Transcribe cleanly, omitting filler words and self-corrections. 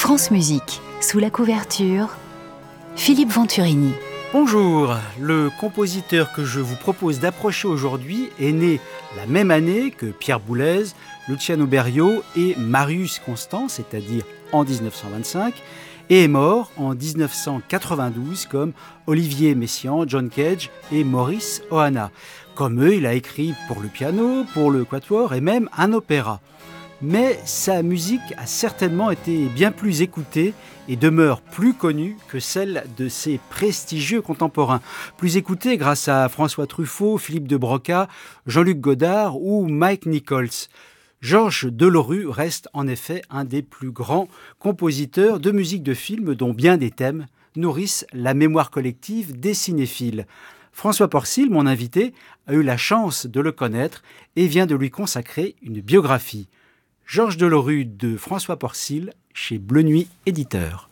France Musique, sous la couverture, Philippe Venturini. Bonjour, le compositeur que je vous propose d'approcher aujourd'hui est né la même année que Pierre Boulez, Luciano Berio et Marius Constant, c'est-à-dire en 1925, et est mort en 1992 comme Olivier Messiaen, John Cage et Maurice Ohana. Comme eux, il a écrit pour le piano, pour le quatuor et même un opéra. Mais sa musique a certainement été bien plus écoutée et demeure plus connue que celle de ses prestigieux contemporains. Plus écoutée grâce à François Truffaut, Philippe de Broca, Jean-Luc Godard ou Mike Nichols. Georges Delerue reste en effet un des plus grands compositeurs de musique de film dont bien des thèmes nourrissent la mémoire collective des cinéphiles. François Porcil, mon invité, a eu la chance de le connaître et vient de lui consacrer une biographie. Georges Delerue de François Porcil chez Bleu Nuit Éditeur.